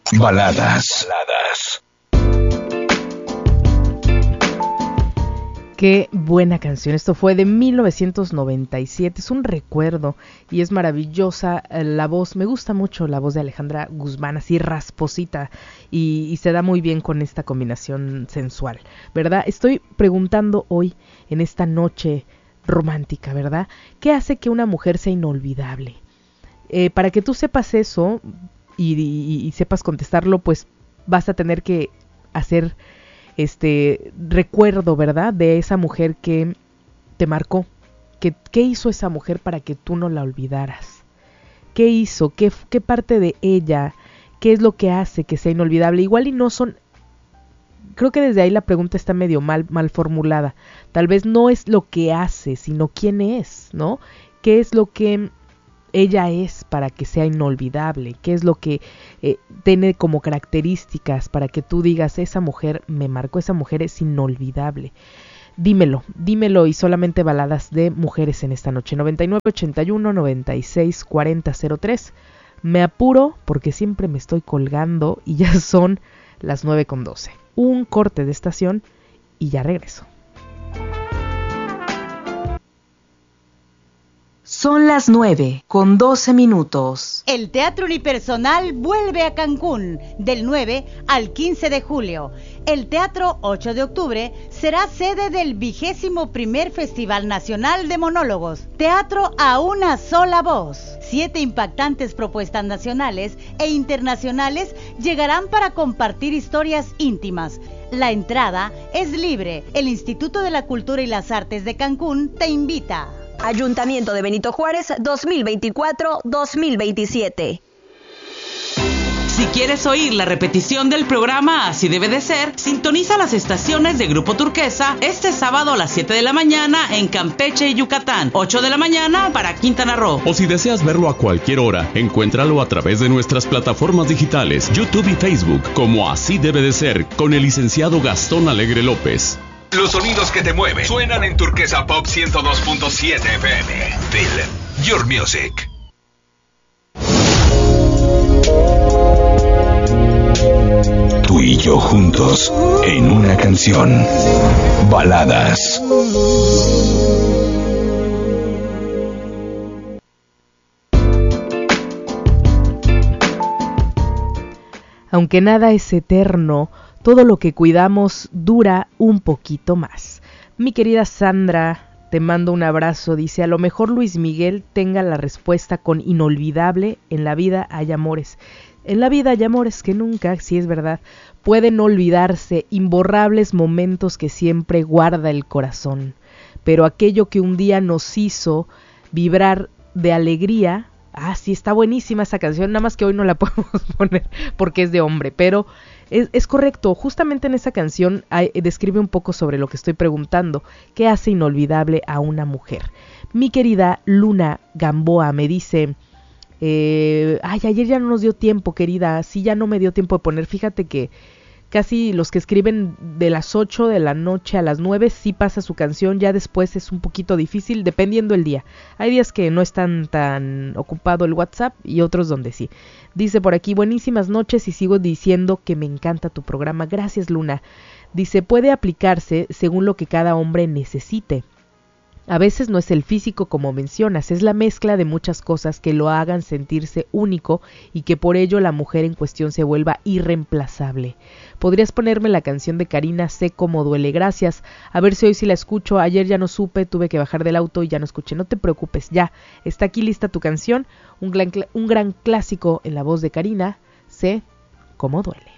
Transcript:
Baladas. Qué buena canción, esto fue de 1997, es un recuerdo y es maravillosa la voz, me gusta mucho la voz de Alejandra Guzmán, así rasposita y se da muy bien con esta combinación sensual, ¿verdad? Estoy preguntando hoy, en esta noche romántica, ¿verdad? ¿Qué hace que una mujer sea inolvidable? Para que tú sepas eso y sepas contestarlo, pues vas a tener que hacer recuerdo, ¿verdad? De esa mujer que te marcó. ¿Qué hizo esa mujer para que tú no la olvidaras? ¿Qué hizo? ¿Qué parte de ella? ¿Qué es lo que hace que sea inolvidable? Igual y no son... Creo que desde ahí la pregunta está medio mal formulada. Tal vez no es lo que hace, sino quién es, ¿no? ¿Qué es lo que ella es para que sea inolvidable? ¿Qué es lo que tiene como características para que tú digas, esa mujer me marcó, esa mujer es inolvidable? Dímelo y solamente baladas de mujeres en esta noche. 9981-964003. Me apuro porque siempre me estoy colgando y ya son las 9:12. Un corte de estación y ya regreso. Son las 9:12. El Teatro Unipersonal vuelve a Cancún del 9 al 15 de julio. El Teatro 8 de octubre será sede del 21º Festival Nacional de Monólogos. Teatro a una sola voz. 7 impactantes propuestas nacionales e internacionales llegarán para compartir historias íntimas. La entrada es libre. El Instituto de la Cultura y las Artes de Cancún te invita. Ayuntamiento de Benito Juárez 2024-2027. Si quieres oír la repetición del programa Así Debe de Ser, sintoniza las estaciones de Grupo Turquesa este sábado a las 7 de la mañana en Campeche y Yucatán, 8 de la mañana para Quintana Roo. O si deseas verlo a cualquier hora, encuéntralo a través de nuestras plataformas digitales, YouTube y Facebook, como Así Debe de Ser, con el licenciado Gastón Alegre López. Los sonidos que te mueven suenan en Turquesa Pop 102.7 FM. Feel your music. Tú y yo juntos en una canción. Baladas. Aunque nada es eterno, todo lo que cuidamos dura un poquito más. Mi querida Sandra, te mando un abrazo. Dice, a lo mejor Luis Miguel tenga la respuesta con inolvidable. En la vida hay amores. En la vida hay amores que nunca, si es verdad, pueden olvidarse, imborrables momentos que siempre guarda el corazón. Pero aquello que un día nos hizo vibrar de alegría... sí, está buenísima esa canción, nada más que hoy no la podemos poner porque es de hombre, pero es correcto, justamente en esa canción describe un poco sobre lo que estoy preguntando, ¿qué hace inolvidable a una mujer? Mi querida Luna Gamboa me dice, ayer ya no nos dio tiempo, querida, sí, ya no me dio tiempo de poner, fíjate que casi los que escriben de las 8 de la noche a las 9 sí pasa su canción, ya después es un poquito difícil dependiendo el día. Hay días que no están tan ocupado el WhatsApp y otros donde sí. Dice por aquí, buenísimas noches y sigo diciendo que me encanta tu programa. Gracias, Luna. Dice, puede aplicarse según lo que cada hombre necesite. A veces no es el físico como mencionas, es la mezcla de muchas cosas que lo hagan sentirse único y que por ello la mujer en cuestión se vuelva irreemplazable. ¿Podrías ponerme la canción de Karina, Sé cómo duele? Gracias. A ver si hoy sí la escucho. Ayer ya no supe, tuve que bajar del auto y ya no escuché. No te preocupes, ya. Está aquí lista tu canción. Un gran clásico en la voz de Karina, Sé cómo duele.